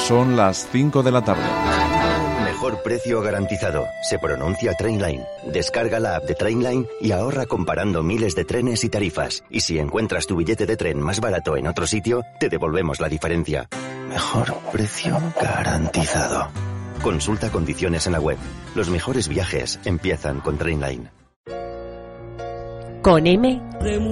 Son las 5 de la tarde. Mejor precio garantizado. Se pronuncia Trainline. Descarga la app de Trainline y ahorra comparando miles de trenes y tarifas. Y si encuentras tu billete de tren más barato en otro sitio, te devolvemos la diferencia. Mejor precio garantizado. Consulta condiciones en la web. Los mejores viajes empiezan con Trainline. Con M